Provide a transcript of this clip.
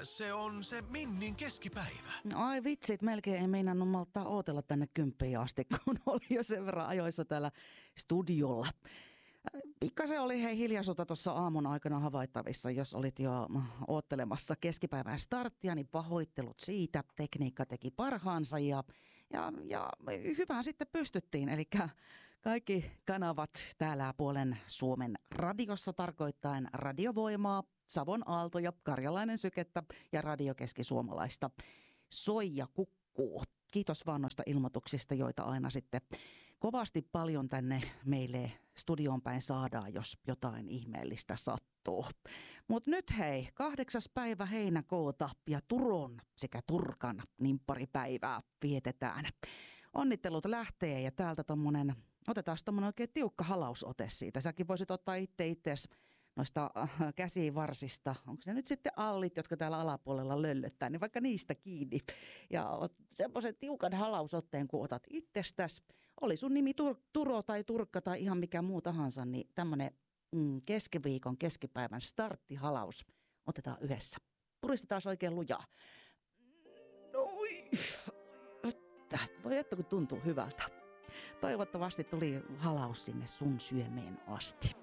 se on se Minnin keskipäivä. Ai vitsit, melkein ei meinannut malttaa ootella tänne 10 asti, kun oli jo sen verran ajoissa täällä studiolla. Pikkasen oli hei hiljaisuutta tuossa aamun aikana havaittavissa, jos olit jo oottelemassa keskipäivän starttia, niin pahoittelut siitä. Tekniikka teki parhaansa ja hyvään sitten pystyttiin. Eli kaikki kanavat täällä puolen Suomen radiossa tarkoittaen Radiovoimaa, Savon Aaltoja, Karjalainen Sykettä ja Radio Keski-Suomalaista soi ja kukkuu. Kiitos vaan noista ilmoituksista, joita aina sitten kovasti paljon tänne meille studioon päin saadaan, jos jotain ihmeellistä sattuu. Mutta nyt hei, 8. päivä heinäkuuta ja Turun sekä Turkan nimpparipäivää vietetään. Onnittelut lähtee ja täältä otetaan tommonen oikein tiukka halausote siitä. Säkin voisit ottaa itseäsi noista käsivarsista, onko se nyt sitten allit, jotka täällä alapuolella löllöttää, niin vaikka niistä kiinni. Ja semmoisen tiukan halausotteen, kun otat itsestäsi, oli sun nimi Turo tai Turkka tai ihan mikä muu tahansa, niin tämmöinen keskiviikon keskipäivän starttihalaus otetaan yhdessä. Puristetaan oikein lujaa. Noi. Voi että kun tuntuu hyvältä. Toivottavasti tuli halaus sinne sun syömeen asti.